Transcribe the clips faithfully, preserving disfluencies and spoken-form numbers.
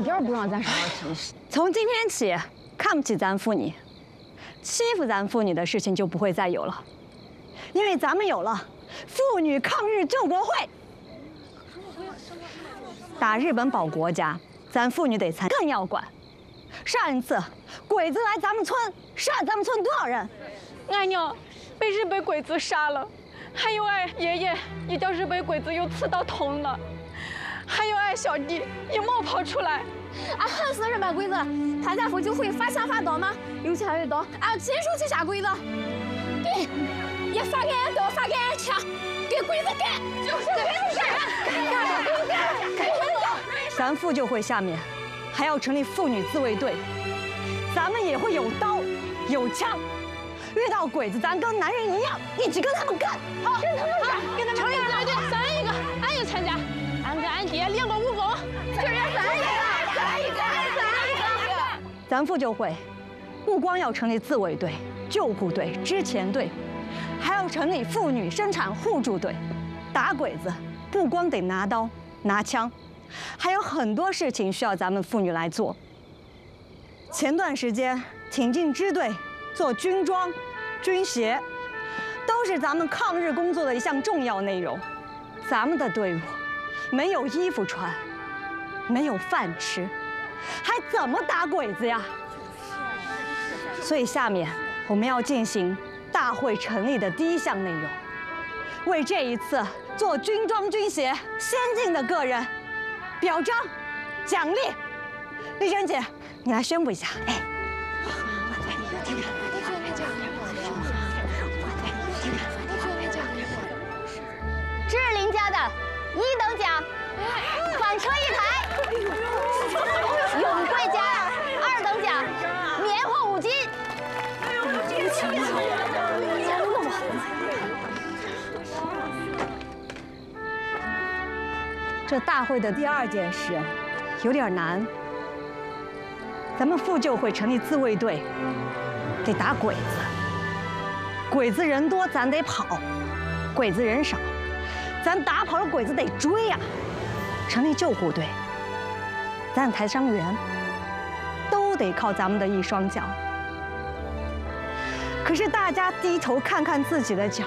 点不让咱上儿提。 从今天起，看不起咱妇女，欺负咱妇女的事情就不会再有了，因为咱们有了妇女抗日救国会。打日本保国家，咱妇女得参，更要管。上一次鬼子来咱们村，杀咱们村多少人？ 俺娘被日本鬼子杀了，还有俺爷爷也叫日本鬼子又刺到捅了，还有俺小弟也冒跑出来。 俺恨死日本鬼子了！他在妇救会发枪发刀吗？有枪有刀，俺亲手去杀鬼子。对，也发给俺刀，发给俺枪，给鬼子干，就是给鬼子干，干给鬼子干，给鬼子。 咱妇救会下面还要成立妇女自卫队，咱们也会有刀有枪，遇到鬼子咱跟男人一样，一起跟他们干。好，跟他们干，跟他们成立自卫队， 咱一个，俺也参加。俺跟俺爹练过武功， 就是咱一个，咱一个，咱一个。 咱妇救会不光要成立自卫队、救护队、支前队，还要成立妇女生产互助队。打鬼子不光得拿刀拿枪，还有很多事情需要咱们妇女来做。前段时间挺进支队做军装、军鞋，都是咱们抗日工作的一项重要内容。咱们的队伍没有衣服穿，没有饭吃，还怎么打鬼子呀？所以下面我们要进行大会成立的第一项内容，为这一次做军装军鞋先进的个人表彰奖励。丽珍姐，你来宣布一下。哎， 志玲家的一等奖，纺车一台；永贵家二等奖，棉花五斤。 这大会的第二件事有点难。咱们妇救会成立自卫队，得打鬼子。鬼子人多，咱得跑；鬼子人少，咱打跑了鬼子得追呀。成立救护队，咱抬伤员都得靠咱们的一双脚。可是大家低头看看自己的脚，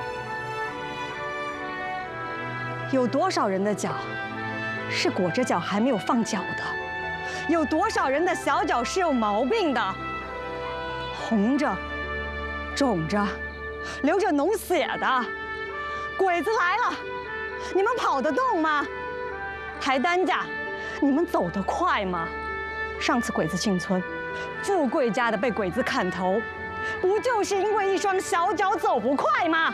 有多少人的脚是裹着脚还没有放脚的？有多少人的小脚是有毛病的，红着、肿着、流着脓血的？鬼子来了，你们跑得动吗？抬担架，你们走得快吗？上次鬼子进村，富贵家的被鬼子砍头，不就是因为一双小脚走不快吗？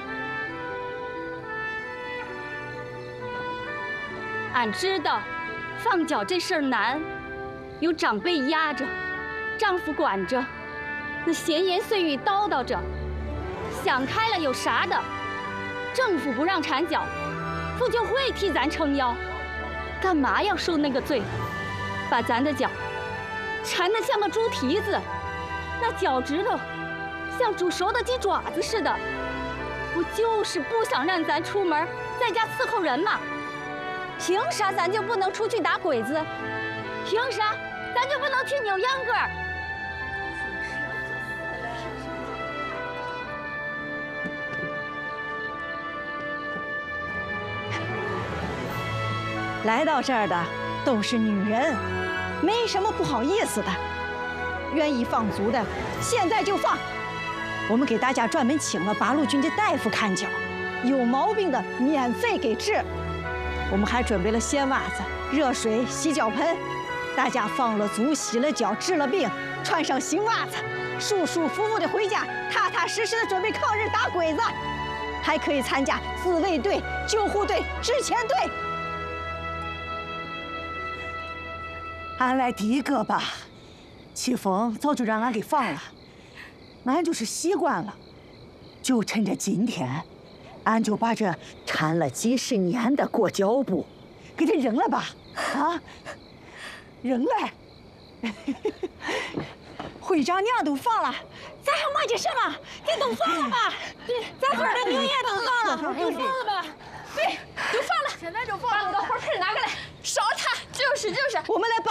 俺知道，放脚这事儿难，有长辈压着，丈夫管着，那闲言碎语叨叨着，想开了有啥的？政府不让缠脚，妇救会替咱撑腰，干嘛要受那个罪？把咱的脚缠得像个猪蹄子，那脚趾头像煮熟的鸡爪子似的，不就是不想让咱出门在家伺候人吗？凭啥咱就不能出去打鬼子？凭啥咱就不能去扭秧歌？ 来到这儿的都是女人，没什么不好意思的。愿意放足的，现在就放。我们给大家专门请了八路军的大夫看脚，有毛病的免费给治。我们还准备了鲜袜子、热水、洗脚盆，大家放了足、洗了脚、治了病，穿上新袜子，舒舒服服的回家，踏踏实实的准备抗日打鬼子。还可以参加自卫队、救护队、支前队。 俺来第一个吧，启峰早就让俺给放了，俺就是习惯了，就趁着今天，俺就把这缠了几十年的裹脚布给它扔了吧，啊，扔了。 会长娘都放了，咱还磨叽什么？给都放了吧。咱村的牛也都放了， 都放了吧。对，都放了，现在就放了。把我的火盆拿过来，烧它。就是就是。 我们来帮。